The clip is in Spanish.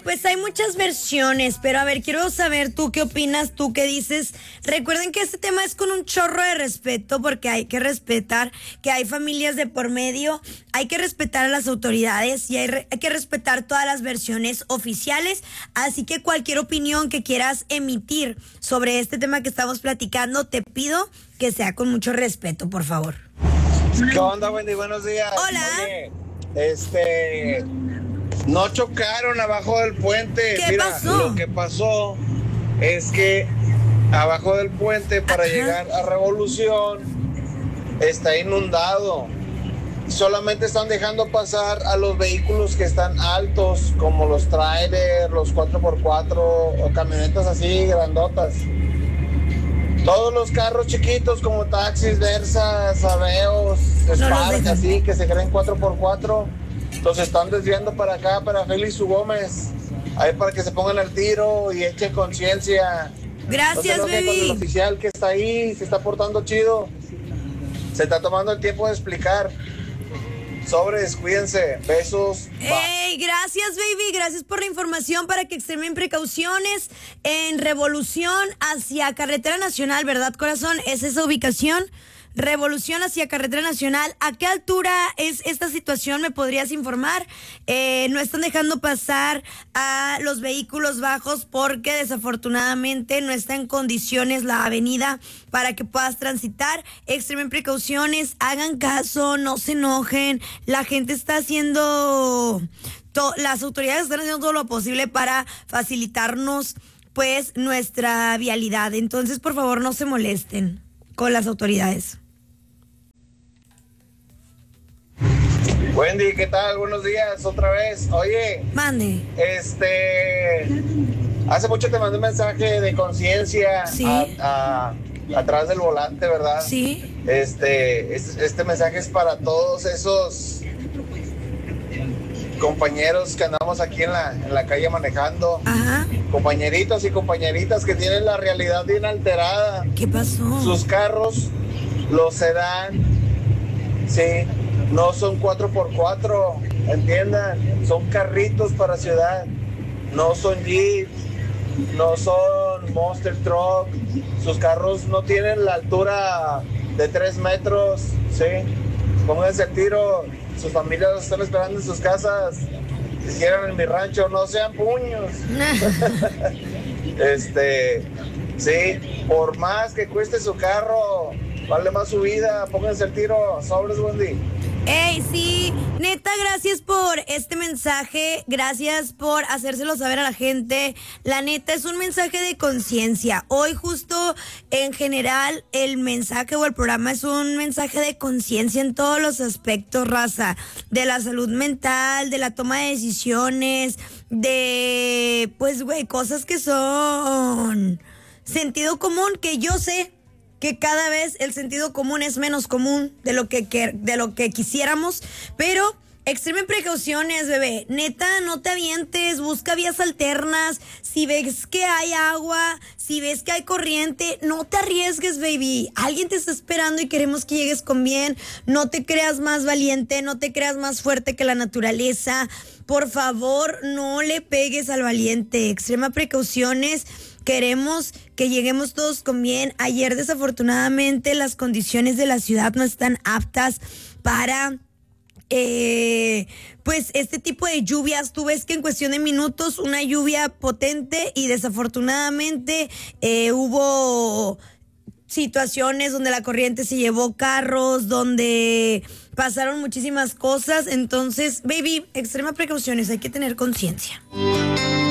pues hay muchas versiones, pero a ver, quiero saber tú qué opinas, tú qué dices. Recuerden que este tema es con un chorro de respeto, porque hay que respetar que hay familias de por medio, hay que respetar a las autoridades y hay que respetar todas las versiones oficiales. Así que cualquier opinión que quieras emitir sobre este tema que estamos platicando, te pido que sea con mucho respeto, por favor. ¿Qué onda, Wendy? Buenos días. Hola. Oye, no chocaron abajo del puente. ¿Qué Mira, pasó? lo que pasó es que abajo del puente para llegar a Revolución está inundado. Solamente están dejando pasar a los vehículos que están altos, como los trailers, los 4x4 o camionetas así grandotas. Todos los carros chiquitos como taxis, Versas, Aveos, Spark, así que se creen 4x4, los están desviando para acá, para Félix U. Gómez, ahí para que se pongan al tiro y echen conciencia. Gracias, no se enojen con el oficial que está ahí, se está portando chido, se está tomando el tiempo de explicar. Sobres, cuídense, besos. Hey, gracias, baby, gracias por la información. Para que extremen precauciones en Revolución hacia Carretera Nacional, ¿verdad, corazón? ¿Es esa ubicación? Revolución hacia Carretera Nacional. ¿A qué altura es esta situación? ¿Me podrías informar? No están dejando pasar a los vehículos bajos porque desafortunadamente no está en condiciones la avenida para que puedas transitar. Extremen precauciones, hagan caso, no se enojen. La gente está haciendo... las autoridades están haciendo todo lo posible para facilitarnos pues nuestra vialidad. Entonces, por favor, no se molesten con las autoridades. Wendy, ¿qué tal? Buenos días, otra vez. Oye, mande. Hace mucho te mandé un mensaje de conciencia, sí, atrás del volante, ¿verdad? Sí. Este mensaje es para todos esos compañeros que andamos aquí en la calle manejando. Ajá. Compañeritos y compañeritas que tienen la realidad bien alterada. ¿Qué pasó? Sus carros, los sedán, sí, no son 4x4, entiendan, son carritos para ciudad, no son Jeep, no son Monster Truck, sus carros no tienen la altura de 3 metros, sí, pónganse el tiro, sus familias los están esperando en sus casas, si quieren en mi rancho, no sean puños. Sí, por más que cueste su carro, vale más su vida, pónganse el tiro, sobres, Wendy. Ey, sí, neta, gracias por este mensaje, gracias por hacérselo saber a la gente. La neta es un mensaje de conciencia. Hoy justo en general el mensaje o el programa es un mensaje de conciencia en todos los aspectos, raza, de la salud mental, de la toma de decisiones, de, pues, güey, cosas que son sentido común, que yo sé que cada vez el sentido común es menos común de lo que quisiéramos, pero extremen precauciones, bebé. Neta, no te avientes, busca vías alternas. Si ves que hay agua, si ves que hay corriente, no te arriesgues, baby. Alguien te está esperando y queremos que llegues con bien. No te creas más valiente, no te creas más fuerte que la naturaleza. Por favor, no le pegues al valiente. Extrema precauciones. Queremos que lleguemos todos con bien. Ayer, desafortunadamente, las condiciones de la ciudad no están aptas para pues este tipo de lluvias. Tú ves que en cuestión de minutos una lluvia potente y desafortunadamente hubo situaciones donde la corriente se llevó carros, donde pasaron muchísimas cosas. Entonces, baby, extrema precauciones, hay que tener conciencia.